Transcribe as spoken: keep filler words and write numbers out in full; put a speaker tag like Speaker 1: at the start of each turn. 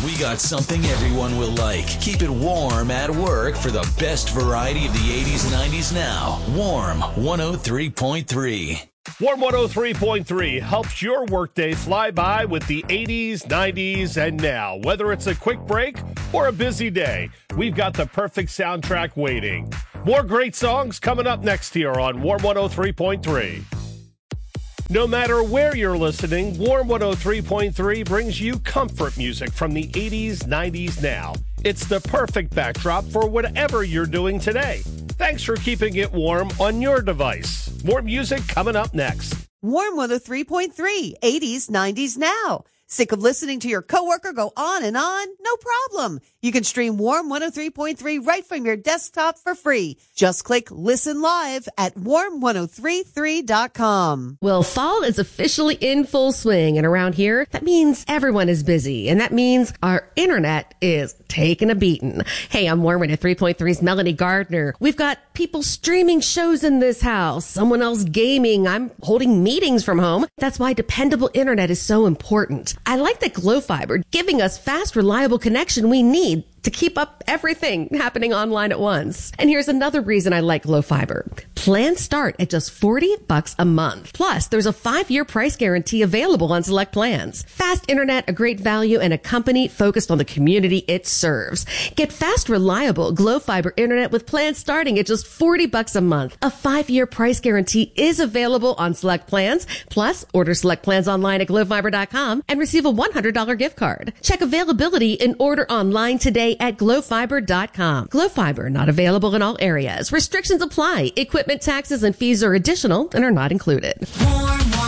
Speaker 1: We got something everyone will like. Keep it warm at work for the best variety of the eighties and nineties now. Warm one oh three point three.
Speaker 2: Warm one oh three point three helps your workday fly by with the eighties, nineties, and now. Whether it's a quick break or a busy day, we've got the perfect soundtrack waiting. More great songs coming up next here on Warm one oh three point three. No matter where you're listening, Warm one oh three point three brings you comfort music from the eighties, nineties, now. It's the perfect backdrop for whatever you're doing today. Thanks for keeping it warm on your device. More music coming up next.
Speaker 3: Warm one oh three point three, eighties, nineties, now. Sick of listening to your coworker go on and on? No problem. You can stream Warm one oh three point three right from your desktop for free. Just click Listen Live at warm ten thirty-three dot com.
Speaker 4: Well, fall is officially in full swing, and around here, that means everyone is busy, and that means our internet is taking a beating. Hey, I'm Warm one oh three point three's Melanie Gardner. We've got people streaming shows in this house, someone else gaming. I'm holding meetings from home. That's why dependable internet is so important. I like that Glo Fiber giving us fast, reliable connection we need to keep up everything happening online at once. And here's another reason I like Glo Fiber. Plans start at just forty bucks a month. Plus, there's a five-year price guarantee available on select plans. Fast internet, a great value, and a company focused on the community it serves. Get fast, reliable Glo Fiber internet with plans starting at just forty bucks a month. A five-year price guarantee is available on select plans. Plus, order select plans online at glo fiber dot com and receive a one hundred dollars gift card. Check availability and order online today at glo fiber dot com. Glo Fiber, not available in all areas. Restrictions apply. Equipment taxes and fees are additional and are not included.